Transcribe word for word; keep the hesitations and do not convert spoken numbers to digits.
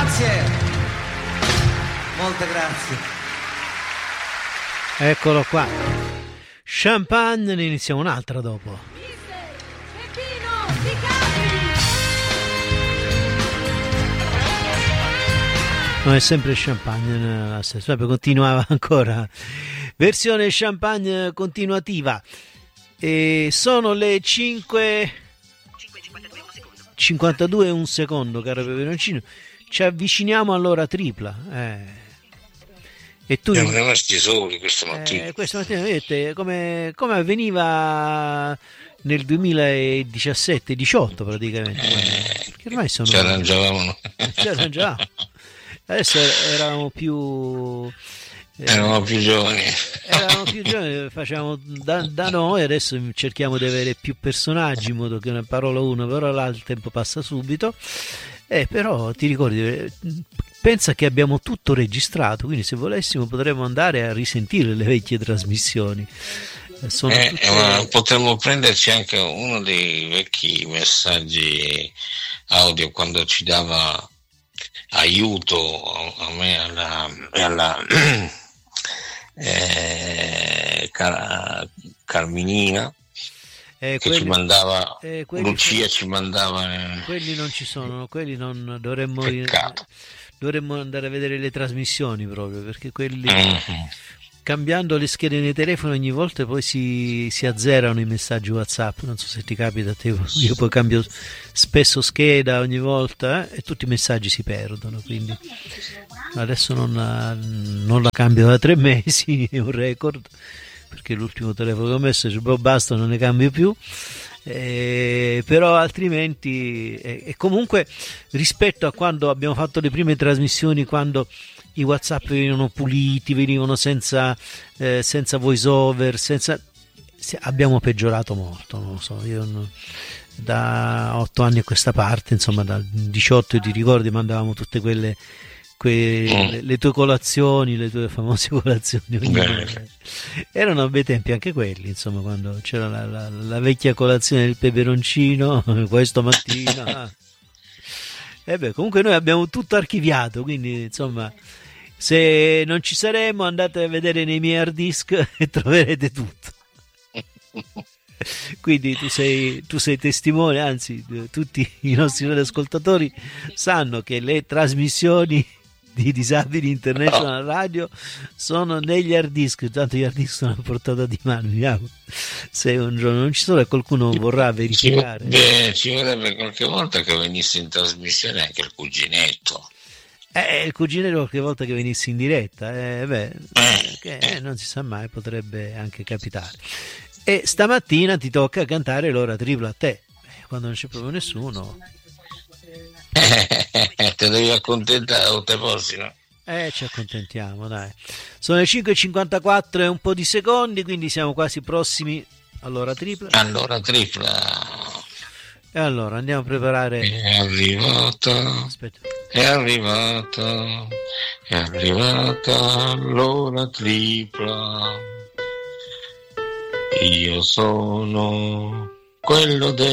Grazie. Molte grazie. Eccolo qua. Champagne, ne iniziamo un'altra dopo. Non è sempre Champagne, la stessa, continuava ancora. Versione Champagne continuativa. E sono le cinque cinquantadue e un secondo, caro peperoncino. Ci avviciniamo all'ora tripla. Eh. E tu siamo rimasti soli questa mattina. Eh, questa mattina vedete come, come avveniva nel duemiladiciassette diciotto praticamente. Eh, Perché ormai sono. Ci arrangiavamo. Ci arrangiavamo. Adesso eravamo più. Eh, eravamo più giovani. Eravamo più giovani, facciamo da, da noi, adesso cerchiamo di avere più personaggi in modo che una parola uno, però l'altro il tempo passa subito. Eh, però ti ricordi, pensa che abbiamo tutto registrato, quindi se volessimo potremmo andare a risentire le vecchie trasmissioni. Sono eh, tutte... ma potremmo prenderci anche uno dei vecchi messaggi audio quando ci dava aiuto a me e alla, alla eh, Car- Carminina. Eh, che quelli, ci mandava eh, Lucia sono, ci mandava eh, quelli non ci sono, quelli non dovremmo peccato. dovremmo andare a vedere le trasmissioni proprio, perché quelli mm-hmm. cambiando le schede nei telefoni ogni volta poi si, si azzerano i messaggi WhatsApp. Non so se ti capita a te, io poi cambio spesso scheda ogni volta eh, e tutti i messaggi si perdono, quindi adesso non la, non la cambio da tre mesi, è un record, perché l'ultimo telefono che ho messo dice, boh, basta, non ne cambio più. Eh, però altrimenti eh, e comunque rispetto a quando abbiamo fatto le prime trasmissioni, quando i WhatsApp venivano puliti, venivano senza eh, senza voice over, senza, abbiamo peggiorato molto, non lo so, io non, da otto anni a questa parte, insomma dal diciotto ti ricordi, mandavamo tutte quelle Que, mm. le, le tue colazioni, le tue famose colazioni erano bei tempi anche quelli, insomma, quando c'era la, la, la vecchia colazione del peperoncino questa mattina e beh, comunque noi abbiamo tutto archiviato, quindi insomma se non ci saremo andate a vedere nei miei hard disk e troverete tutto. Quindi tu sei, tu sei testimone, anzi tutti i nostri ascoltatori sanno che le trasmissioni di Disabili International Radio sono negli hard disk, tanto gli hard disk sono a portata di mano, vediamo se un giorno non ci sono e qualcuno vorrà verificare. Ci, beh, ci vorrebbe qualche volta che venisse in trasmissione anche il cuginetto. Eh, il cuginetto qualche volta che venisse in diretta, eh, beh, eh, che, eh, non si sa mai, potrebbe anche capitare. E stamattina ti tocca cantare l'ora tripla a te, quando non c'è proprio nessuno. Te devi accontentare o te posi, no? Eh, ci accontentiamo, dai. Sono le cinque e cinquantaquattro e un po' di secondi, quindi siamo quasi prossimi all'ora tripla. Allora tripla. E allora andiamo a preparare. È arrivata. Aspetta. È arrivata. È arrivata l'ora tripla. Io sono quello del